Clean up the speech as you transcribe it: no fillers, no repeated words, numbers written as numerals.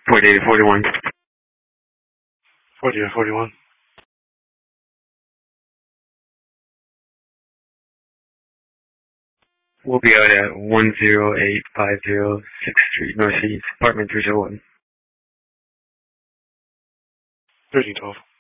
48 to 41. 40 to 41. We'll be out at 10850 6th Street Northeast, apartment 301. 1312.